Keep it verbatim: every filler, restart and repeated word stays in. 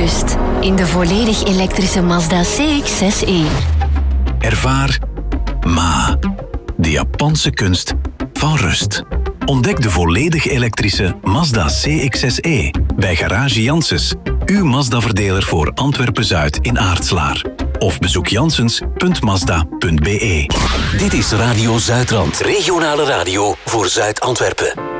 rust in de volledig elektrische Mazda C X zes e. Ervaar Ma, de Japanse kunst van rust. Ontdek de volledig elektrische Mazda C X zes e bij Garage Janssens, uw Mazda-verdeler voor Antwerpen-Zuid in Aartslaar. Of bezoek janssens punt mazda punt be. Dit is Radio Zuidrand, regionale radio voor Zuid-Antwerpen.